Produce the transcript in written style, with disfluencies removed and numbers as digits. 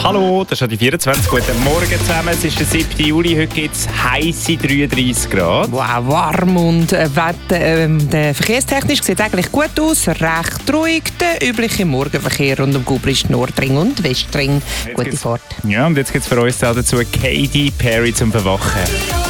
Hallo, das ist die 24. Guten Morgen zusammen. Es ist der 7. Juli. Heute gibt es heisse 33 Grad. Wow, warm und verkehrstechnisch sieht es eigentlich gut aus. Recht ruhig. Der übliche Morgenverkehr rund um Gubrist, Nordring und Westring. Gute Fahrt. Ja, und jetzt gibt es für uns dazu Katy Perry zum Verwachen.